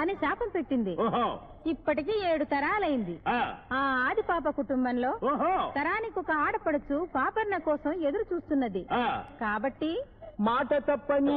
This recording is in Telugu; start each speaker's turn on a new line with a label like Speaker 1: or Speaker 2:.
Speaker 1: అని శాపం పెట్టింది. ఇప్పటికి 7 తరాలైంది. ఆ ఆది పాప కుటుంబంలో తరానికి ఒక ఆడపడుచు పాపర్ణ కోసం ఎదురు చూస్తున్నది. కాబట్టి
Speaker 2: మాట తప్పని